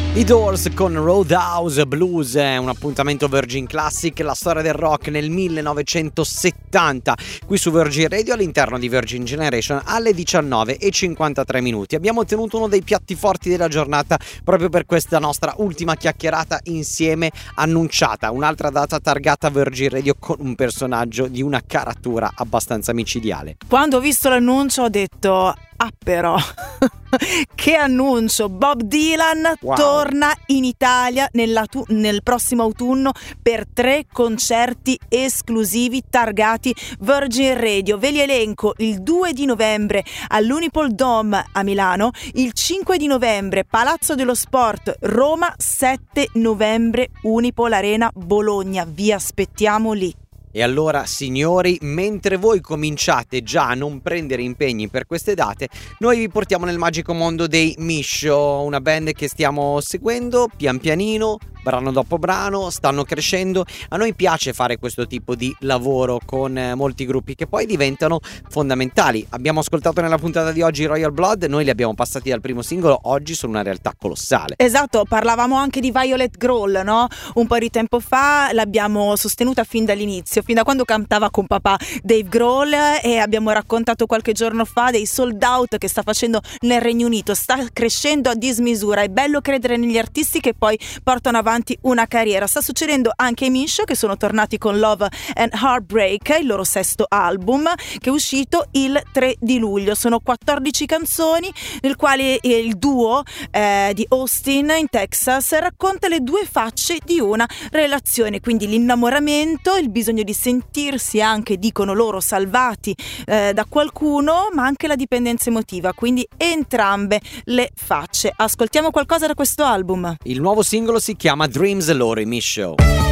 I Doors con Roadhouse Blues, un appuntamento Virgin Classic, la storia del rock nel 1970, qui su Virgin Radio all'interno di Virgin Generation alle 19:53. Abbiamo ottenuto uno dei piatti forti della giornata proprio per questa nostra ultima chiacchierata insieme annunciata, un'altra data targata Virgin Radio con un personaggio di una caratura abbastanza micidiale. Quando ho visto l'annuncio ho detto però che annuncio, Bob Dylan torna in Italia nel prossimo autunno per 3 concerti esclusivi targati Virgin Radio. Ve li elenco: il 2 di novembre all'Unipol Dome a Milano, il 5 di novembre Palazzo dello Sport Roma, 7 novembre Unipol Arena Bologna. Vi aspettiamo lì. E allora, signori, mentre voi cominciate già a non prendere impegni per queste date, noi vi portiamo nel magico mondo dei Misho, una band che stiamo seguendo pian pianino, brano dopo brano, stanno crescendo. A noi piace fare questo tipo di lavoro con molti gruppi che poi diventano fondamentali. Abbiamo ascoltato nella puntata di oggi Royal Blood, noi li abbiamo passati dal primo singolo, oggi sono una realtà colossale. Esatto, parlavamo anche di Violet Grohl, no? Un po' di tempo fa l'abbiamo sostenuta fin dall'inizio, fin da quando cantava con papà Dave Grohl, e abbiamo raccontato qualche giorno fa dei sold out che sta facendo nel Regno Unito. Sta crescendo a dismisura, è bello credere negli artisti che poi portano avanti una carriera. Sta succedendo anche ai Misho, che sono tornati con Love and Heartbreak, il loro 6º album che è uscito il 3 di luglio. Sono 14 canzoni nel quale il duo di Austin in Texas racconta le 2 facce di una relazione, quindi l'innamoramento, il bisogno di sentirsi anche, dicono loro, salvati da qualcuno, ma anche la dipendenza emotiva, quindi entrambe le facce. Ascoltiamo qualcosa da questo album. Il nuovo singolo si chiama Dreams, loro i Misho.